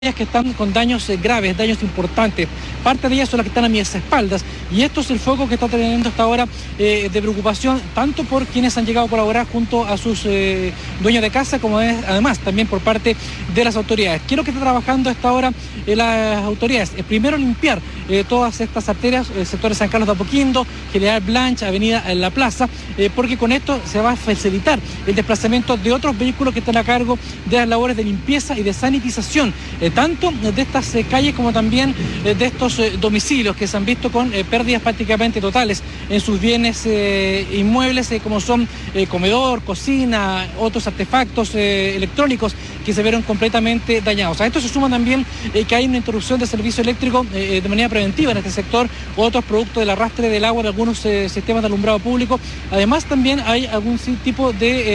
que están con daños graves, daños importantes. Parte de ellas son las que están a mis espaldas y esto es el foco que está teniendo hasta ahora de preocupación tanto por quienes han llegado a colaborar junto a sus dueños de casa como además también por parte de las autoridades. ¿Qué es lo que está trabajando hasta ahora las autoridades? Primero limpiar todas estas arterias, el sector de San Carlos de Apoquindo, General Blanch, Avenida La Plaza, porque con esto se va a facilitar el desplazamiento de otros vehículos que están a cargo de las labores de limpieza y de sanitización, tanto de estas calles como también de estos domicilios que se han visto con pérdidas prácticamente totales en sus bienes inmuebles, como son comedor, cocina, otros artefactos electrónicos que se vieron completamente dañados. A esto se suma también que hay una interrupción de servicio eléctrico de manera preventiva en este sector, otros productos del arrastre del agua de algunos sistemas de alumbrado público. Además también hay algún tipo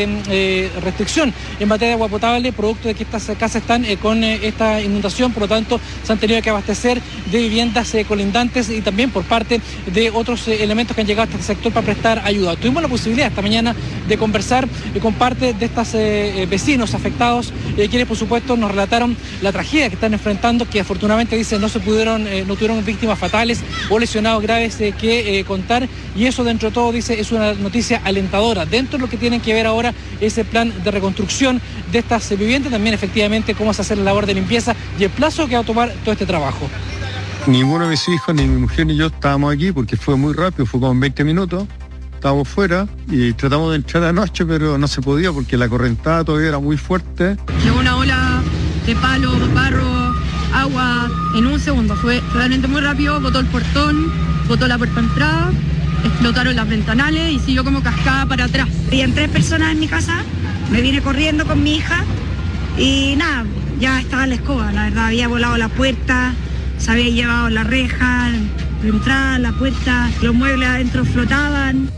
de restricción en materia de agua potable, producto de que estas casas están con esta inundación, por lo tanto se han tenido que abastecer de viviendas colindantes y también por parte de otros elementos que han llegado a este sector para prestar ayuda. Tuvimos la posibilidad esta mañana de conversar con parte de estos vecinos afectados, quienes por supuesto nos relataron la tragedia que están enfrentando, que afortunadamente dicen no tuvieron víctimas fatales o lesionados graves que contar, y eso dentro de todo dice es una noticia alentadora. Dentro de lo que tienen que ver ahora es el plan de reconstrucción de estas viviendas, también efectivamente cómo se hace la labor de limpieza y el plazo que va a tomar todo este trabajo. Ninguno de mis hijos, ni mi mujer ni yo estábamos aquí porque fue muy rápido, fue como en 20 minutos. Estábamos fuera y tratamos de entrar anoche, pero no se podía porque la correntada todavía era muy fuerte. Llegó una ola de palo, barro, agua en un segundo. Fue realmente muy rápido, botó el portón, botó la puerta de entrada, explotaron las ventanales y siguió como cascada para atrás. Habían 3 personas en mi casa, me vine corriendo con mi hija y nada, ya estaba en la escoba, la verdad, había volado la puerta, se había llevado la reja, la entrada, la puerta, los muebles adentro flotaban.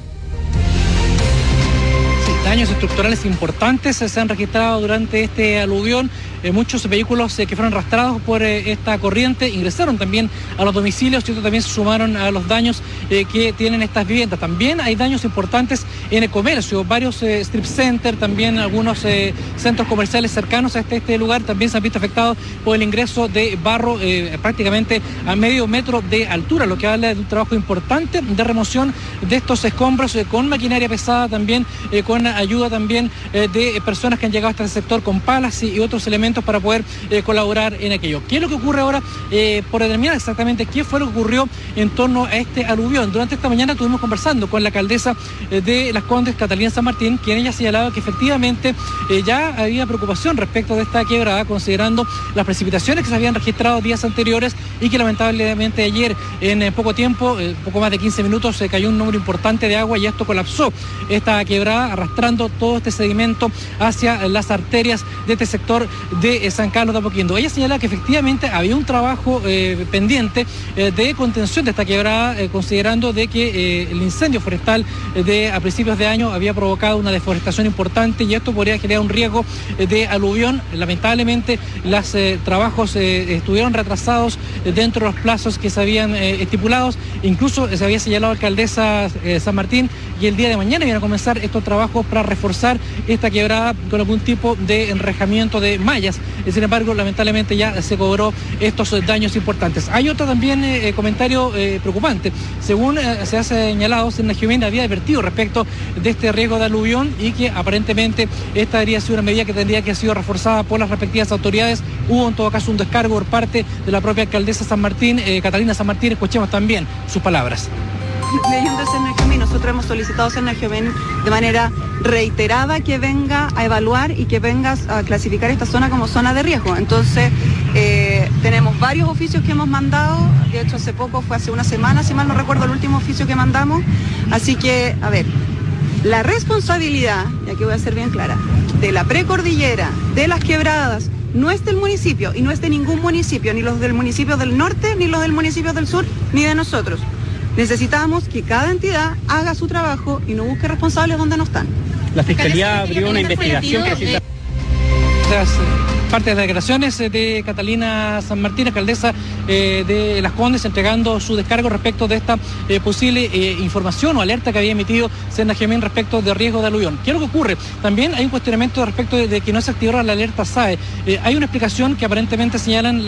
Daños estructurales importantes se han registrado durante este aluvión. Muchos vehículos que fueron arrastrados por esta corriente ingresaron también a los domicilios y estos también se sumaron a los daños que tienen estas viviendas. También hay daños importantes en el comercio, varios strip centers, también algunos centros comerciales cercanos a este lugar también se han visto afectados por el ingreso de barro prácticamente a medio metro de altura, lo que habla de un trabajo importante de remoción de estos escombros con maquinaria pesada, también con ayuda también de personas que han llegado hasta el sector con palas y otros elementos para poder colaborar en aquello. ¿Qué es lo que ocurre ahora? Por determinar exactamente qué fue lo que ocurrió en torno a este aluvión. Durante esta mañana estuvimos conversando con la alcaldesa de Las Condes, Catalina San Martín, quien ella señalaba que efectivamente ya había preocupación respecto de esta quebrada, considerando las precipitaciones que se habían registrado días anteriores y que lamentablemente ayer en poco tiempo, poco más de 15 minutos, se cayó un número importante de agua y esto colapsó esta quebrada, arrastrando todo este sedimento hacia las arterias de este sector de San Carlos de Apoquindo. Ella señala que efectivamente había un trabajo pendiente de contención de esta quebrada, considerando de que el incendio forestal a principios de año había provocado una deforestación importante y esto podría generar un riesgo de aluvión. Lamentablemente los trabajos estuvieron retrasados dentro de los plazos que se habían estipulados. Incluso se había señalado la alcaldesa San Martín y el día de mañana iban a comenzar estos trabajos para reforzar esta quebrada con algún tipo de enrejamiento de mallas. Sin embargo, lamentablemente ya se cobró estos daños importantes. Hay otro también comentario preocupante. Según se ha señalado, Serna Jiménez había advertido respecto de este riesgo de aluvión y que aparentemente esta debería ser una medida que tendría que haber sido reforzada por las respectivas autoridades. Hubo en todo caso un descargo por parte de la propia alcaldesa San Martín, Catalina San Martín. Escuchemos también sus palabras. Leyendo Serna, nosotros hemos solicitado a Serna de manera reiterada que venga a evaluar y que venga a clasificar esta zona como zona de riesgo. Entonces, tenemos varios oficios que hemos mandado, de hecho hace poco, fue hace una semana, si mal no recuerdo, el último oficio que mandamos. Así que, a ver, la responsabilidad, y aquí voy a ser bien clara, de la precordillera, de las quebradas, no es del municipio y no es de ningún municipio, ni los del municipio del norte, ni los del municipio del sur, ni de nosotros. Necesitamos que cada entidad haga su trabajo y no busque responsables donde no están. La Fiscalía abrió una investigación que Parte de las declaraciones de Catalina San Martín, alcaldesa de Las Condes, entregando su descargo respecto de esta posible información o alerta que había emitido Senagiomin respecto de riesgo de aluvión. ¿Qué es lo que ocurre? También hay un cuestionamiento respecto de que no se activara la alerta SAE. Hay una explicación que aparentemente señalan